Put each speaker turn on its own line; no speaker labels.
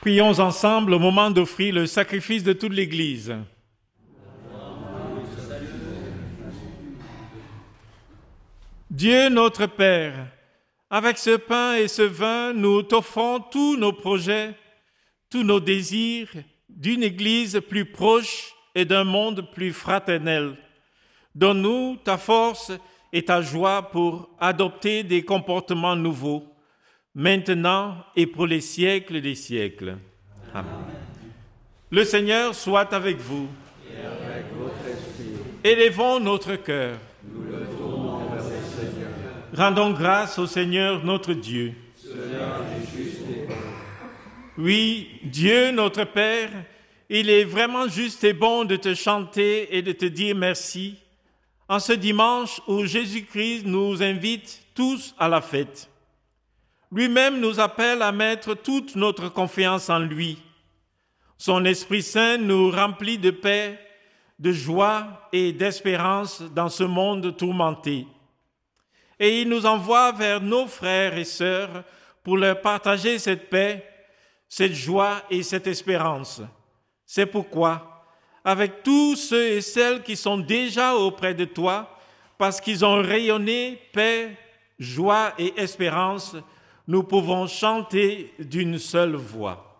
Prions ensemble au moment d'offrir le sacrifice de toute l'Église. Dieu notre Père, avec ce pain et ce vin, nous t'offrons tous nos projets, tous nos désirs d'une Église plus proche et d'un monde plus fraternel. Donne-nous ta force et ta joie pour adopter des comportements nouveaux, maintenant et pour les siècles des siècles. Amen. Le Seigneur soit avec vous.
Et avec votre esprit.
Élevons notre cœur.
Nous le tournons vers le Seigneur.
Rendons grâce au Seigneur notre Dieu.
Cela est juste et bon.
Oui, Dieu notre Père, il est vraiment juste et bon de te chanter et de te dire merci en ce dimanche où Jésus-Christ nous invite tous à la fête. Lui-même nous appelle à mettre toute notre confiance en lui. Son Esprit Saint nous remplit de paix, de joie et d'espérance dans ce monde tourmenté. Et il nous envoie vers nos frères et sœurs pour leur partager cette paix, cette joie et cette espérance. C'est pourquoi, avec tous ceux et celles qui sont déjà auprès de toi, parce qu'ils ont rayonné paix, joie et espérance, nous pouvons chanter d'une seule voix.